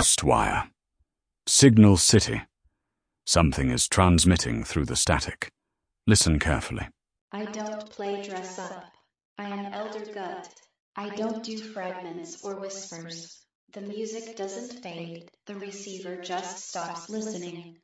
Ghostwire. Signal City. Something is transmitting through the static. Listen carefully. I don't play dress up. I am Elder Gut. I don't do fragments or whispers. The music doesn't fade. The receiver just stops listening.